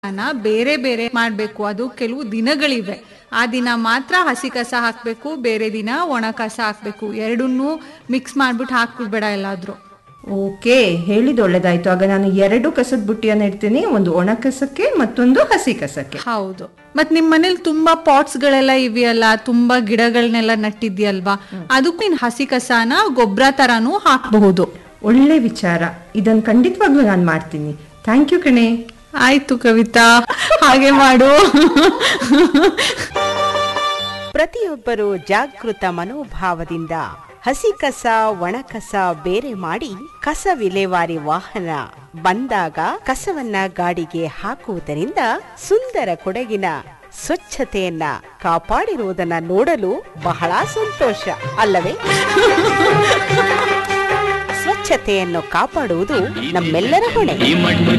ಬೇರೆ ಬೇರೆ ಮಾಡ್ಬೇಕು. ಅದು ಕೆಲವು ದಿನಗಳಿವೆ. ಆ ದಿನ ಮಾತ್ರ ಹಸಿ ಕಸ ಹಾಕ್ಬೇಕು, ಬೇರೆ ದಿನ ಒಣ ಕಸ ಹಾಕ್ಬೇಕು. ಎರಡನ್ನೂ ಮಿಕ್ಸ್ ಮಾಡ್ಬಿಟ್ಟು ಹಾಕ್ಬಿಡ್ಬೇಡ ಎಲ್ಲಾದ್ರೂ. ಓಕೆ, ಹೇಳಿದ ಒಳ್ಳೇದಾಯ್ತು. ಆಗ ನಾನು 2 ಕಸದ ಬುಟ್ಟಿಯನ್ನು ಇಡ್ತೀನಿ, ಒಂದು ಒಣ ಕಸಕ್ಕೆ ಮತ್ತೊಂದು ಹಸಿ ಕಸಕ್ಕೆ. ಹೌದು. ಮತ್ ನಿಮ್ ಮನೇಲಿ ತುಂಬಾ ಪಾಟ್ಸ್ ಗಳೆಲ್ಲ ಇವೆಯಲ್ಲ, ತುಂಬಾ ಗಿಡಗಳನ್ನೆಲ್ಲ ನಟ್ಟಿದ್ಯಲ್ವಾ, ಅದಕ್ಕೂ ನೀನ್ ಹಸಿ ಕಸನ ಗೊಬ್ಬರ ತರಾನು ಹಾಕಬಹುದು. ಒಳ್ಳೆ ವಿಚಾರ, ಇದನ್ನ ಖಂಡಿತವಾಗ್ಲೂ ನಾನು ಮಾಡ್ತೀನಿ. ಥ್ಯಾಂಕ್ ಯು ಕಣೆ. ಆಯ್ತು ಕವಿತಾ, ಹಾಗೆ ಮಾಡು. ಪ್ರತಿಯೊಬ್ಬರು ಜಾಗೃತ ಮನೋಭಾವದಿಂದ ಹಸಿ ಕಸ ಒಣ ಕಸ ಬೇರೆ ಮಾಡಿ ಕಸ ವಿಲೇವಾರಿ ವಾಹನ ಬಂದಾಗ ಕಸವನ್ನ ಗಾಡಿಗೆ ಹಾಕುವುದರಿಂದ ಸುಂದರ ಕೊಡಗಿನ ಸ್ವಚ್ಛತೆಯನ್ನ ಕಾಪಾಡಿರುವುದನ್ನ ನೋಡಲು ಬಹಳ ಸಂತೋಷ ಅಲ್ಲವೇ? ಸ್ವಚ್ಛತೆಯನ್ನು ಕಾಪಾಡುವುದು ನಮ್ಮೆಲ್ಲರ ಹೊಣೆ.